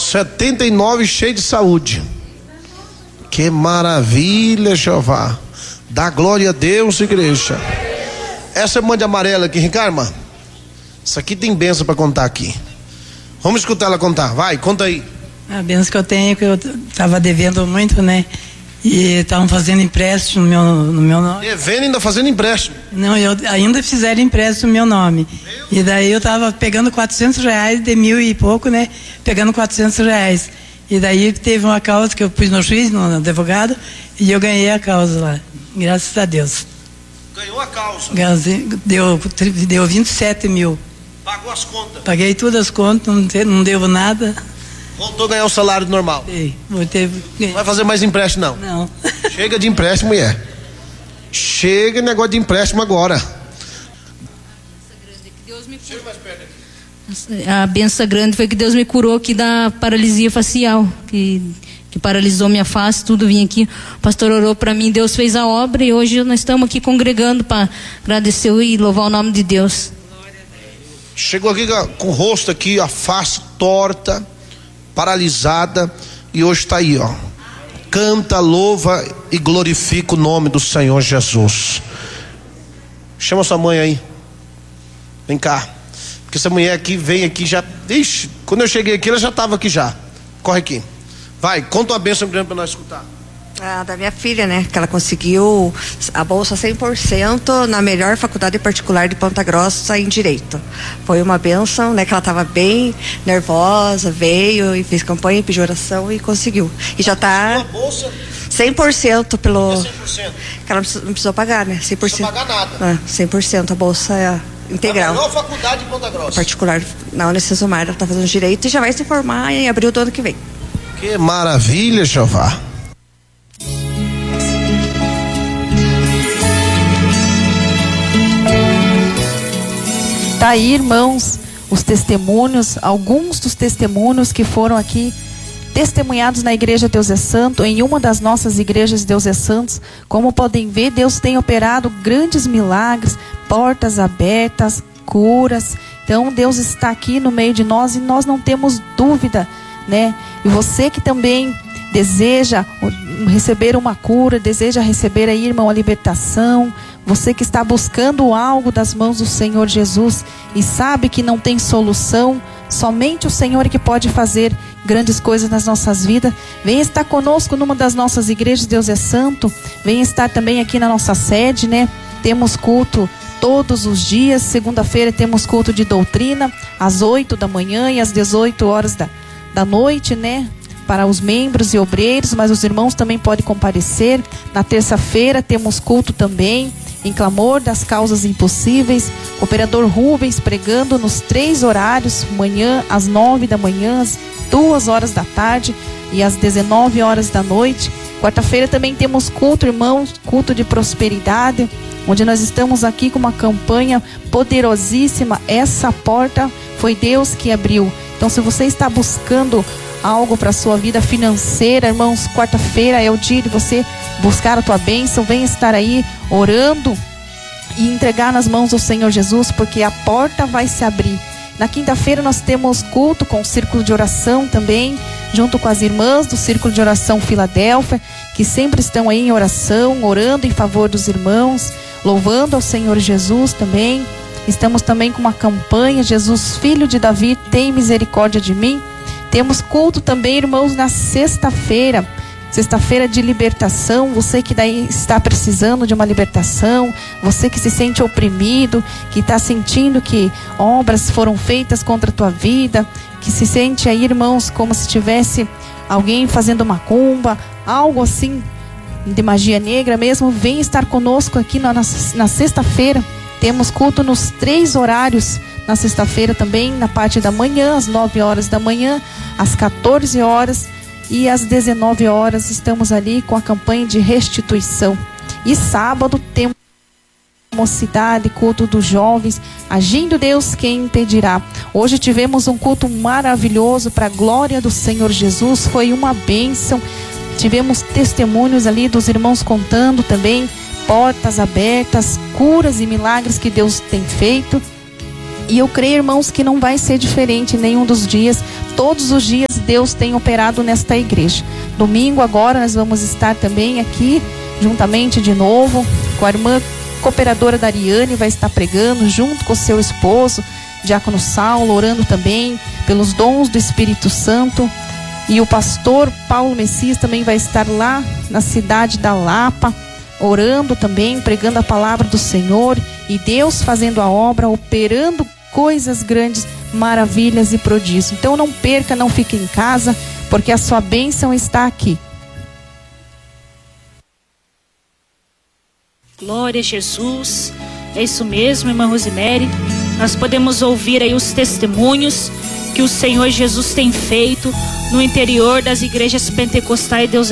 79, cheio de saúde. Que maravilha, Jeová. Dá glória a Deus, igreja. Essa irmã de amarela aqui, Ricardo, irmã. Isso aqui tem bênção para contar aqui. Vamos escutar ela contar. Vai, conta aí. A bênção que eu tenho é que eu estava devendo muito, né? E estavam fazendo empréstimo no meu nome. Devendo e ainda fazendo empréstimo? Não, eu ainda fizeram empréstimo no meu nome. E daí eu estava pegando R$400 de 1.000 e pouco, né? Pegando R$400. E daí teve uma causa que eu pus no juiz, no advogado, e eu ganhei a causa lá. Graças a Deus. Ganhou a causa? Deu 27 mil. Pagou as contas? Paguei todas as contas, não devo nada. Voltou a ganhar o salário normal? Não vai fazer mais empréstimo, não? Não. Chega de empréstimo, mulher. Chega negócio de empréstimo agora. Chega mais perto aqui. A benção grande foi que Deus me curou aqui da paralisia facial, que paralisou minha face, tudo. Vim aqui, o pastor orou para mim, Deus fez a obra e hoje nós estamos aqui congregando para agradecer e louvar o nome de Deus. Chegou aqui com o rosto aqui, a face torta, paralisada, e hoje está aí, ó. Canta, louva e glorifica o nome do Senhor Jesus. Chama sua mãe aí. Vem cá. Porque essa mulher aqui vem aqui já. Ixi, quando eu cheguei aqui, ela já estava aqui já. Corre aqui. Vai, conta uma bênção grande para nós escutar. Da minha filha, né? Que ela conseguiu a bolsa 100% na melhor faculdade particular de Ponta Grossa em Direito. Foi uma bênção, né? Que ela estava bem nervosa, veio e fez campanha, pediu oração e conseguiu. E já está 100% pelo... 100%? Que ela não precisou pagar, né? 100%. Não precisa pagar nada. 100% a bolsa é integral. A melhor faculdade de Ponta Grossa. Particular na Unicesumar, ela está fazendo Direito e já vai se formar em abril do ano que vem. Que maravilha, Jeová. Tá aí, irmãos, os testemunhos, alguns dos testemunhos que foram aqui testemunhados na igreja Deus é Santo, em uma das nossas igrejas Deus é Santos. Como podem ver, Deus tem operado grandes milagres, portas abertas, curas. Então Deus está aqui no meio de nós e nós não temos dúvida, né? E você que também deseja receber uma cura, deseja receber aí, irmão, a libertação, você que está buscando algo das mãos do Senhor Jesus e sabe que não tem solução, somente o Senhor é que pode fazer grandes coisas nas nossas vidas. Venha estar conosco numa das nossas igrejas Deus é Santo. Venha estar também aqui na nossa sede, né? Temos culto todos os dias. Segunda-feira temos culto de doutrina às 8 da manhã e às 18 horas da noite, né? Para os membros e obreiros, mas os irmãos também podem comparecer. Na terça-feira temos culto também em clamor das causas impossíveis. O operador Rubens pregando nos 3 horários: manhã às 9 da manhã, às 2 horas da tarde e às 19 horas da noite. Quarta-feira também temos culto, irmãos, culto de prosperidade, onde nós estamos aqui com uma campanha poderosíssima. Essa porta foi Deus que abriu. Então, se você está buscando algo para a sua vida financeira, irmãos, quarta-feira é o dia de você buscar a tua bênção. Venha estar aí orando e entregar nas mãos do Senhor Jesus, porque a porta vai se abrir. Na quinta-feira nós temos culto com o círculo de oração também, junto com as irmãs do círculo de oração Filadélfia, que sempre estão aí em oração, orando em favor dos irmãos, louvando ao Senhor Jesus também. Estamos também com uma campanha: Jesus, filho de Davi, tem misericórdia de mim. Temos culto também, irmãos, na sexta-feira de libertação. Você que daí está precisando de uma libertação, você que se sente oprimido, que está sentindo que obras foram feitas contra a tua vida, que se sente aí, irmãos, como se tivesse alguém fazendo macumba, algo assim de magia negra mesmo, vem estar conosco aqui na sexta-feira. Temos culto nos 3 horários. Na sexta-feira também, na parte da manhã, às 9 horas da manhã, às 14 horas e às 19 horas estamos ali com a campanha de restituição. E sábado temos mocidade, culto dos jovens, agindo Deus, quem impedirá. Hoje tivemos um culto maravilhoso para a glória do Senhor Jesus, foi uma bênção. Tivemos testemunhos ali dos irmãos contando também, portas abertas, curas e milagres que Deus tem feito. E eu creio, irmãos, que não vai ser diferente nenhum dos dias. Todos os dias Deus tem operado nesta igreja. Domingo agora nós vamos estar também aqui, juntamente de novo, com a irmã cooperadora da Ariane, vai estar pregando junto com o seu esposo, Diácono Saulo, orando também pelos dons do Espírito Santo. E o pastor Paulo Messias também vai estar lá na cidade da Lapa, orando também, pregando a palavra do Senhor, e Deus fazendo a obra, operando coisas grandes, maravilhas e prodígios. Então não perca, não fique em casa, porque a sua bênção está aqui. Glória a Jesus. É isso mesmo, irmã Rosemary. Nós podemos ouvir aí os testemunhos que o Senhor Jesus tem feito no interior das igrejas pentecostais Deus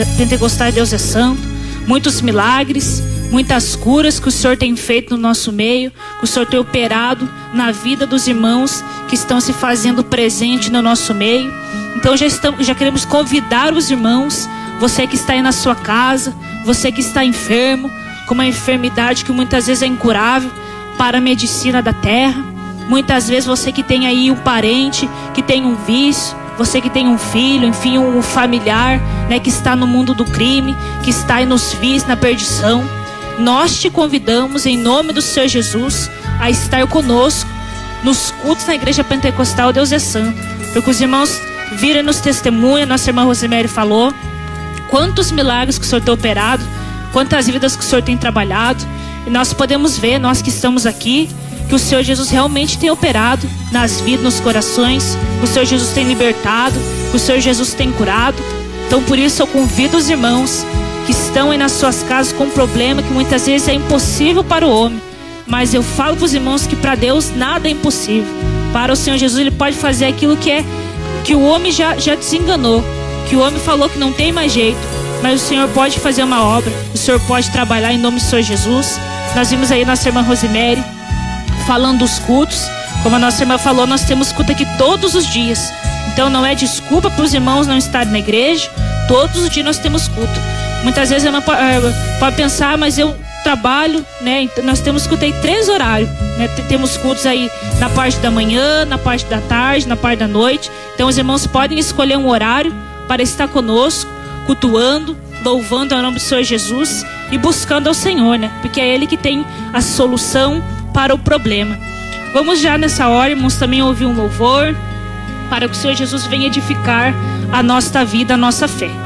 é Santo. Muitos milagres, muitas curas que o Senhor tem feito no nosso meio, que o Senhor tem operado na vida dos irmãos que estão se fazendo presente no nosso meio. Então já queremos convidar os irmãos, você que está aí na sua casa, você que está enfermo, com uma enfermidade que muitas vezes é incurável, para a medicina da terra. Muitas vezes você que tem aí um parente que tem um vício, você que tem um filho, enfim, um familiar, né, que está no mundo do crime, que está aí nos vícios, na perdição. Nós te convidamos em nome do Senhor Jesus a estar conosco nos cultos na Igreja Pentecostal Deus é Santo. Porque os irmãos viram nos testemunhos, nossa irmã Rosemary falou, quantos milagres que o Senhor tem operado, quantas vidas que o Senhor tem trabalhado. E nós podemos ver, nós que estamos aqui, que o Senhor Jesus realmente tem operado nas vidas, nos corações. O Senhor Jesus tem libertado, o Senhor Jesus tem curado. Então por isso eu convido os irmãos que estão aí nas suas casas com um problema que muitas vezes é impossível para o homem, mas eu falo para os irmãos que para Deus nada é impossível. Para o Senhor Jesus Ele pode fazer aquilo que o homem já desenganou, que o homem falou que não tem mais jeito, mas o Senhor pode fazer uma obra, o Senhor pode trabalhar em nome do Senhor Jesus. Nós vimos aí nossa irmã Rosemary falando dos cultos. Como a nossa irmã falou, nós temos culto aqui todos os dias. Então não é desculpa para os irmãos não estarem na igreja. Todos os dias nós temos culto. Muitas vezes a irmã pode pensar, mas eu trabalho, né? Então, nós temos culto aí 3 horários, né? Temos cultos aí na parte da manhã, na parte da tarde, na parte da noite. Então os irmãos podem escolher um horário para estar conosco, cultuando, louvando ao nome do Senhor Jesus e buscando ao Senhor, né? Porque é Ele que tem a solução para o problema. Vamos já nessa hora, irmãos, também ouvir um louvor para que o Senhor Jesus venha edificar a nossa vida, a nossa fé.